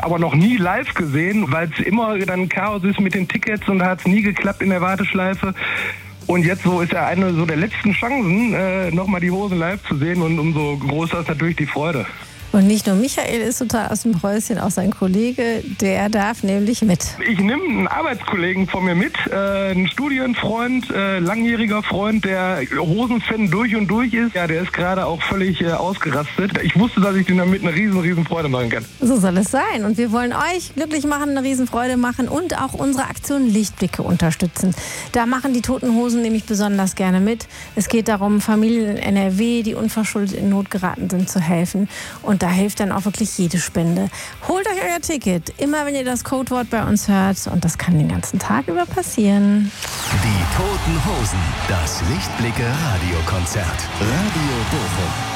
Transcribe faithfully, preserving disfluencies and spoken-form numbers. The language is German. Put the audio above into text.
aber noch nie live gesehen, weil es immer dann Chaos ist mit den Tickets und da hat es nie geklappt in der Warteschleife. Und jetzt so ist ja eine so der letzten Chancen, äh, nochmal die Hosen live zu sehen und umso größer ist natürlich die Freude. Und nicht nur Michael ist total aus dem Häuschen, auch sein Kollege, der darf nämlich mit. Ich nehme einen Arbeitskollegen von mir mit, äh, einen Studienfreund, äh, langjähriger Freund, der Hosenfan durch und durch ist. Ja, der ist gerade auch völlig äh, ausgerastet. Ich wusste, dass ich den damit eine riesen, riesen Freude machen kann. So soll es sein. Und wir wollen euch glücklich machen, eine Riesenfreude machen und auch unsere Aktion Lichtblicke unterstützen. Da machen die Toten Hosen nämlich besonders gerne mit. Es geht darum, Familien in N R W, die unverschuldet in Not geraten sind, zu helfen. Und da hilft dann auch wirklich jede Spende. Holt euch euer Ticket, immer wenn ihr das Codewort bei uns hört. Und das kann den ganzen Tag über passieren. Die Toten Hosen, das Lichtblicke Radiokonzert. Radio Bochum.